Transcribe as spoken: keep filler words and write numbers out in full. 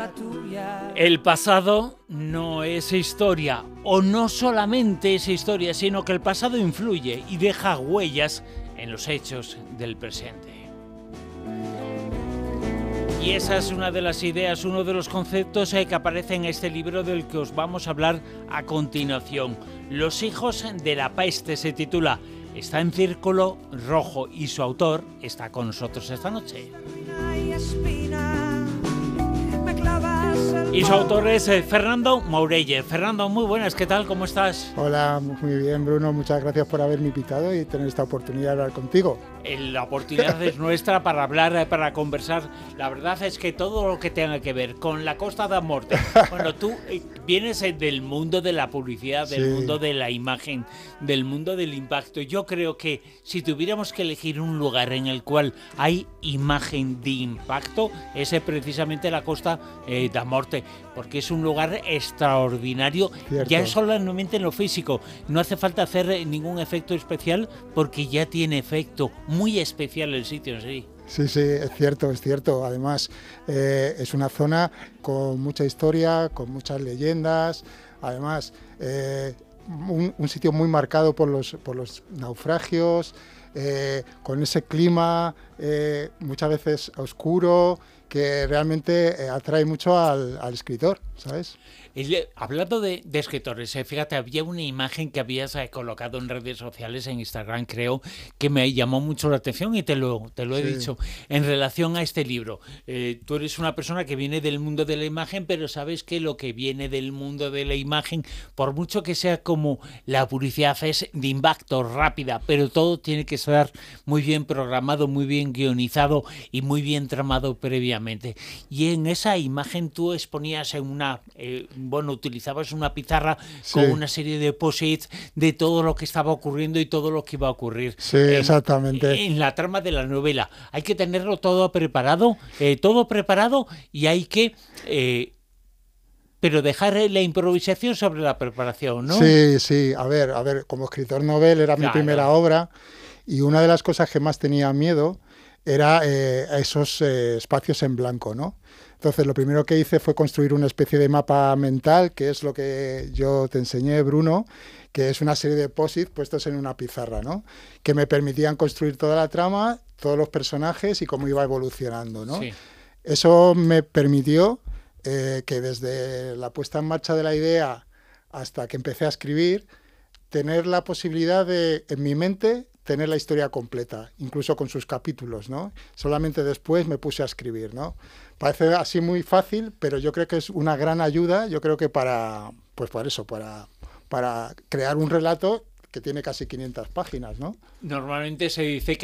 El pasado no es historia, o no solamente es historia, sino que el pasado influye y deja huellas en los hechos del presente. Y esa es una de las ideas, uno de los conceptos eh, que aparece en este libro del que os vamos a hablar a continuación. Los hijos de la peste se titula. Está en Círculo Rojo y su autor está con nosotros esta noche. Y su autor es eh, Fernando Mourelle. Fernando, muy buenas, ¿qué tal? ¿Cómo estás? Hola, muy bien, Bruno. Muchas gracias por haberme invitado y tener esta oportunidad de hablar contigo. La oportunidad es nuestra para hablar, para conversar. La verdad es que todo lo que tenga que ver con la Costa da Morte. Bueno, tú vienes del mundo de la publicidad, del sí. mundo de la imagen, del mundo del impacto. Yo creo que si tuviéramos que elegir un lugar en el cual hay imagen de impacto, ese es precisamente la Costa eh, da Morte, porque es un lugar extraordinario. Cierto. Ya solamente en lo físico. No hace falta hacer ningún efecto especial porque ya tiene efecto. Muy especial el sitio en sí. Sí, sí, es cierto, es cierto. Además, eh, es una zona con mucha historia, con muchas leyendas. Además, eh, un, un sitio muy marcado por los, por los naufragios, eh, con ese clima eh, muchas veces oscuro, que realmente eh, atrae mucho al, al escritor, ¿sabes? El, hablando de, de escritores, eh, fíjate, había una imagen que habías eh, colocado en redes sociales, en Instagram creo, que me llamó mucho la atención y te lo, te lo he sí. dicho, en relación a este libro. Eh, tú eres una persona que viene del mundo de la imagen, pero sabes que lo que viene del mundo de la imagen, por mucho que sea como la publicidad, es de impacto, rápida, pero todo tiene que estar muy bien programado, muy bien guionizado y muy bien tramado previamente. Y en esa imagen tú exponías en una... Eh, bueno, utilizabas una pizarra sí. con una serie de post-its de todo lo que estaba ocurriendo y todo lo que iba a ocurrir. Sí, en, exactamente. En la trama de la novela. Hay que tenerlo todo preparado, eh, todo preparado y hay que... Eh, pero dejar la improvisación sobre la preparación, ¿no? Sí, sí. A ver, a ver, como escritor novel era claro. mi primera obra y una de las cosas que más tenía miedo era eh, esos eh, espacios en blanco, ¿no? Entonces, lo primero que hice fue construir una especie de mapa mental, que es lo que yo te enseñé, Bruno, que es una serie de post-it puestos en una pizarra, ¿no? Que me permitían construir toda la trama, todos los personajes y cómo iba evolucionando, ¿no? Sí. Eso me permitió eh, que desde la puesta en marcha de la idea hasta que empecé a escribir, tener la posibilidad de, en mi mente, tener la historia completa, incluso con sus capítulos, ¿no? Solamente después me puse a escribir, ¿no? Parece así muy fácil, pero yo creo que es una gran ayuda, yo creo que para, pues para eso, para, para crear un relato que tiene casi quinientas páginas, ¿no? Normalmente se dice que